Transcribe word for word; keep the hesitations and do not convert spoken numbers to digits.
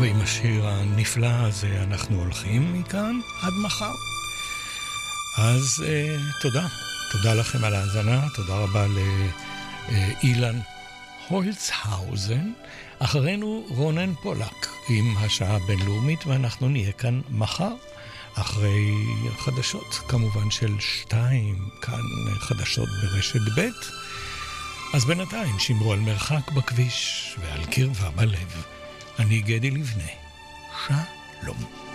ועם השיר הנפלא הזה אנחנו הולכים מכאן עד מחר. אז אה, תודה, תודה לכם על ההאזנה, תודה רבה לאילן הולצהאוזן. אחרינו רונן פולק עם השעה הבינלאומית, ואנחנו נהיה כאן מחר אחרי חדשות כמובן של שתיים, כאן חדשות ברשת ב'. אז בינתיים שמרו על מרחק בכביש ועל קרבה בלב. אני גדי לבנה, שלום.